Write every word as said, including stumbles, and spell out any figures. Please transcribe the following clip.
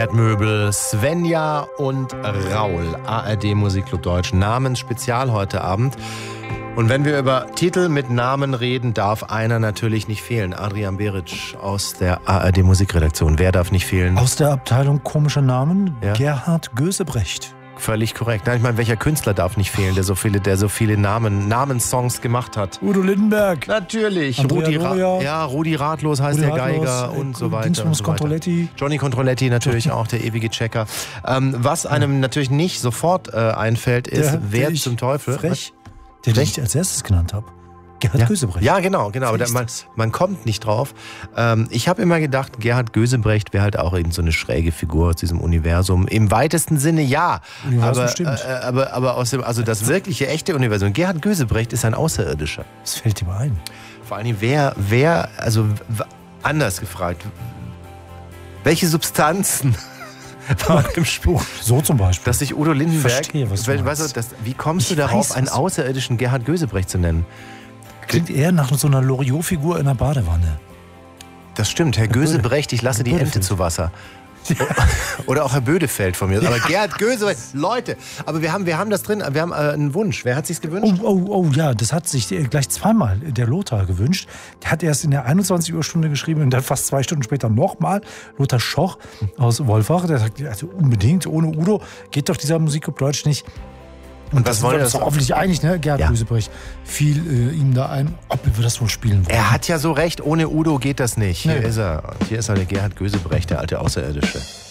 Erdmöbel, Svenja und Raul, A R D Musikclub Deutsch, Namensspezial heute Abend. Und wenn wir über Titel mit Namen reden, darf einer natürlich nicht fehlen. Adrian Beric aus der A R D Musikredaktion. Wer darf nicht fehlen? Aus der Abteilung komischer Namen, Ja. Gerhard Gösebrecht. Völlig korrekt. Nein, ich meine, welcher Künstler darf nicht fehlen, der so viele, der so viele Namen, Namenssongs gemacht hat? Udo Lindenberg. Natürlich. Andrea Rudi, Ra- Doria. ja, Rudi Ratlos heißt Rudi der Geiger Ratlos, und äh, so weiter. Dingsbums und so weiter. Controletti. Johnny Controletti natürlich auch, der ewige Checker. Ähm, was einem natürlich nicht sofort äh, einfällt, ist, Der, wer der ich zum Teufel... Frech, den Frech? ich als erstes genannt habe. Gerhard Ja. Gösebrecht. Ja, genau, genau. Wer Da, ist man, das? man kommt nicht drauf. Ähm, ich habe immer gedacht, Gerhard Gösebrecht wäre halt auch irgend so eine schräge Figur aus diesem Universum. Im weitesten Sinne ja. Universum aber, stimmt. äh, aber, aber aus dem, also das wirkliche, echte Universum. Gerhard Gösebrecht ist ein Außerirdischer. Was fällt dir mal ein? Vor allem, wer, wer, also w- anders gefragt, welche Substanzen waren im Spiel? So zum Beispiel. Dass sich Udo Lindenberg, Verstehe, was du weißt meinst. du, das, wie kommst du Ich darauf, weiß, einen was- außerirdischen Gerhard Gösebrecht zu nennen? Klingt eher nach so einer Loriot-Figur in einer Badewanne. Das stimmt, Herr Gösebrecht, ich lasse die Ente Bödefeld. zu Wasser. Oder auch Herr Bödefeld von mir. Aber Gerhard Gösebrecht, Leute, aber wir haben, wir haben das drin, wir haben äh, einen Wunsch. Wer hat sich's gewünscht? Oh, oh, oh, ja, das hat sich äh, gleich zweimal der Lothar gewünscht. Der hat erst in der einundzwanzig Uhr Stunde geschrieben und dann fast zwei Stunden später nochmal. Lothar Schoch aus Wolfach, der sagt, also unbedingt, ohne Udo geht doch dieser Musikclub Deutsch nicht. Und was das wollen war wir uns das- doch offensichtlich einig, ne? Gerhard Ja. Gösebrecht fiel äh, ihm da ein, ob wir das wohl spielen wollen. Er hat ja so recht, ohne Udo geht das nicht. Hier Nee. ist er. Hier ist er, der Gerhard Gösebrecht, der alte Außerirdische.